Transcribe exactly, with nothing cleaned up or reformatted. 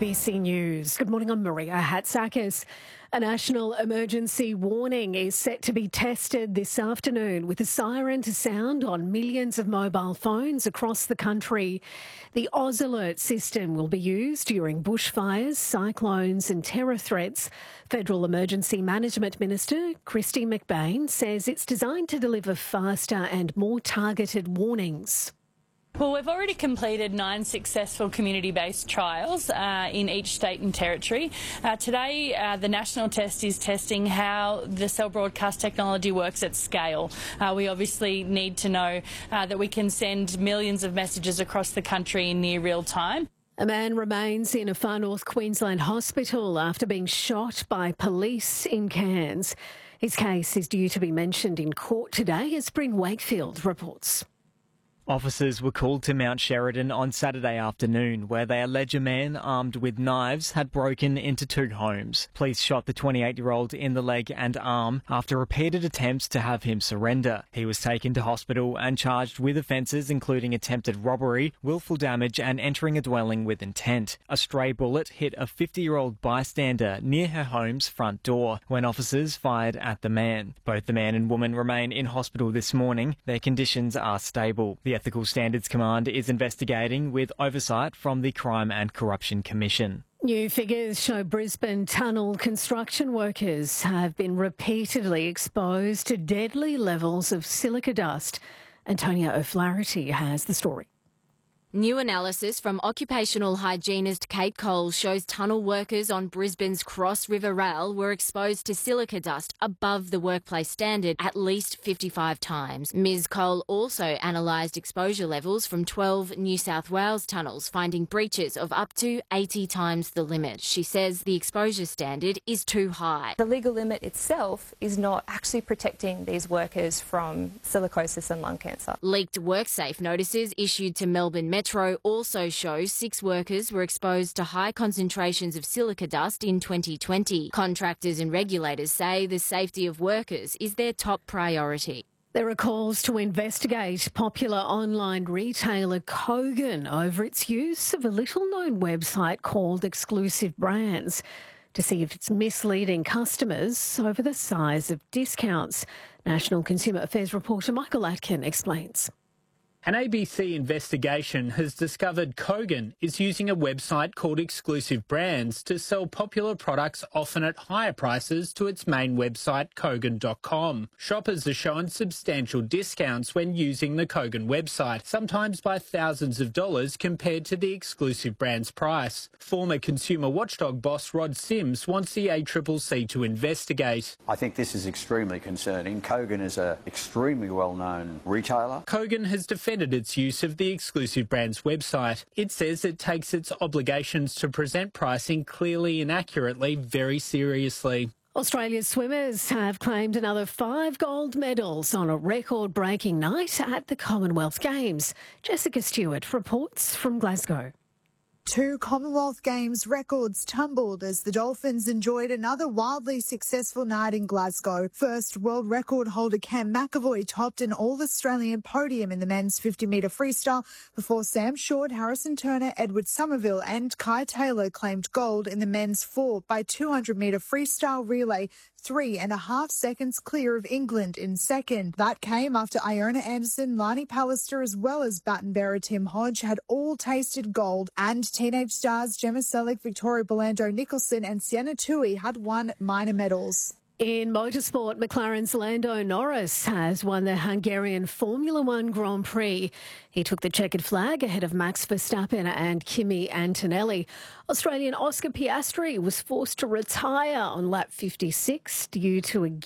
B C News. Good morning, I'm Maria Hatzakis. A national emergency warning is set to be tested this afternoon with a siren to sound on millions of mobile phones across the country. The Oz Alert system will be used during bushfires, cyclones and terror threats. Federal Emergency Management Minister Kristy McBain says it's designed to deliver faster and more targeted warnings. Well, we've already completed nine successful community-based trials uh, in each state and territory. Uh, today, uh, the national test is testing how the cell broadcast technology works at scale. Uh, we obviously need to know uh, that we can send millions of messages across the country in near real time. A man remains in a far north Queensland hospital after being shot by police in Cairns. His case is due to be mentioned in court today, as Bryn Wakefield reports. Officers were called to Mount Sheridan on Saturday afternoon, where they allege a man armed with knives had broken into two homes. Police shot the twenty-eight-year-old in the leg and arm after repeated attempts to have him surrender. He was taken to hospital and charged with offences including attempted robbery, willful damage and entering a dwelling with intent. A stray bullet hit a fifty-year-old bystander near her home's front door when officers fired at the man. Both the man and woman remain in hospital this morning. Their conditions are stable. The Ethical Standards Command is investigating with oversight from the Crime and Corruption Commission. New figures show Brisbane tunnel construction workers have been repeatedly exposed to deadly levels of silica dust. Antonia O'Flaherty has the story. New analysis from occupational hygienist Kate Cole shows tunnel workers on Brisbane's Cross River Rail were exposed to silica dust above the workplace standard at least fifty-five times. Miz Cole also analysed exposure levels from twelve New South Wales tunnels, finding breaches of up to eighty times the limit. She says the exposure standard is too high. The legal limit itself is not actually protecting these workers from silicosis and lung cancer. Leaked WorkSafe notices issued to Melbourne Metro Metro also shows six workers were exposed to high concentrations of silica dust in twenty twenty. Contractors and regulators say the safety of workers is their top priority. There are calls to investigate popular online retailer Kogan over its use of a little-known website called Exclusive Brands to see if it's misleading customers over the size of discounts. National Consumer Affairs reporter Michael Atkin explains. An A B C investigation has discovered Kogan is using a website called Exclusive Brands to sell popular products often at higher prices to its main website, Kogan dot com. Shoppers are shown substantial discounts when using the Kogan website, sometimes by thousands of dollars compared to the Exclusive Brands price. Former consumer watchdog boss Rod Sims wants the A C C C to investigate. I think this is extremely concerning. Kogan is an extremely well-known retailer. Kogan has defended its use of the Exclusive Brands website. It says it takes its obligations to present pricing clearly and accurately very seriously. Australia's swimmers have claimed another five gold medals on a record-breaking night at the Commonwealth Games. Jessica Stewart reports from Glasgow. Two Commonwealth Games records tumbled as the Dolphins enjoyed another wildly successful night in Glasgow. First, world record holder Cam McAvoy topped an all-Australian podium in the men's fifty metre freestyle before Sam Short, Harrison Turner, Edward Somerville and Kai Taylor claimed gold in the men's four by two hundred metre freestyle relay, three and a half seconds clear of England in second. That came after Iona Anderson, Lani Pallister as well as baton bearer Tim Hodge had all tasted gold, and teenage stars Gemma Selick, Victoria Belando Nicholson and Sienna Tui had won minor medals. In motorsport, McLaren's Lando Norris has won the Hungarian Formula One Grand Prix. He took the checkered flag ahead of Max Verstappen and Kimi Antonelli. Australian Oscar Piastri was forced to retire on lap fifty-six due to a